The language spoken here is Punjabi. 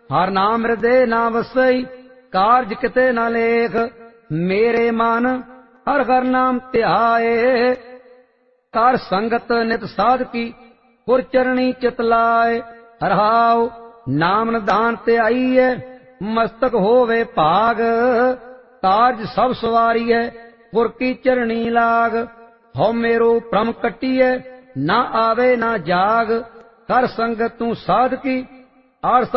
ਹਰ ਨਾਮ ਹਿਰਦੇ ਨਾ ਵਸਈ, ਕਾਰਜ ਕਿਤੇ ਨਾ ਲੇਖ। ਮੇਰੇ ਮਨ ਹਰ ਹਰ ਨਾਮ ਧਿਆਏ, ਕਰ ਸੰਗਤ ਨਿਤ ਸਾਧਕੀ, ਗੁਰ ਚਰਣੀ ਚਿਤ ਲਾਏ। ਰਹਾਉ ਨਾਮ ਨਿਧਾਨ ਧਿਆਈਐ, ਮਸਤਕ ਹੋਵੇ ਭਾਗ। ਕਾਰਜ ਸਭ ਸਵਾਰੀਐ, ਗੁਰ ਕੀ ਚਰਣੀ ਲਾਗ। ਹਉ ਮੇਰੋ ਭ੍ਰਮ ਕੱਟੀਐ, ਨਾ ਆਵੇ ਨਾ ਜਾਗ। ਕਰ ਸੰਗਤ ਤੂੰ ਸਾਧਕੀ, ਆਰ